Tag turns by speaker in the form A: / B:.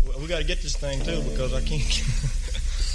A: We got to get this thing too because I can't.